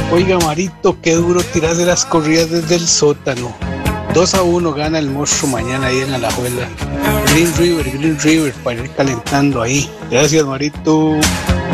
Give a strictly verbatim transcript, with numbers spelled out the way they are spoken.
Oiga, Marito, qué duro tirar de las corridas desde el sótano. dos a uno gana el monstruo mañana ahí en Alajuela. Green River, Green River, para ir calentando ahí. Gracias, Marito.